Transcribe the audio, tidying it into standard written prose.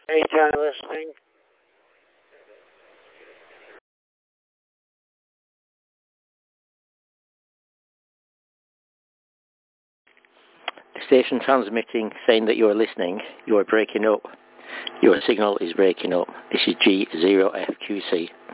Daytime listening. Station transmitting, saying that you are listening. You are breaking up. Your signal is breaking up. This is G0FQC.